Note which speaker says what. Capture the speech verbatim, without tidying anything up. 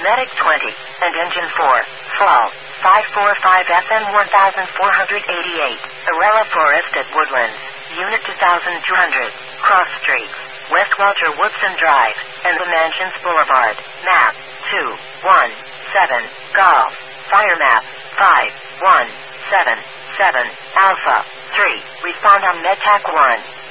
Speaker 1: Medic twenty, and Engine four, Fall, five forty-five F M fourteen eighty-eight, Arella Forest at Woodlands, Unit two thousand two hundred, Cross Streets, West Walter Woodson Drive, and the Mansions Boulevard, map, two one seven, Golf, Fire map, five one seven seven, Alpha, three, respond on MedTac one.